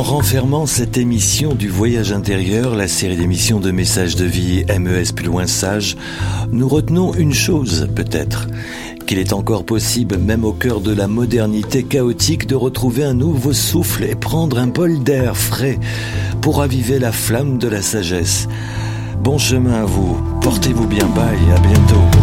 En renfermant cette émission du voyage intérieur, la série d'émissions de messages de vie MES plus loin sage, nous retenons une chose peut-être, qu'il est encore possible, même au cœur de la modernité chaotique, de retrouver un nouveau souffle et prendre un bol d'air frais pour raviver la flamme de la sagesse. Bon chemin à vous, portez-vous bien, bye, à bientôt.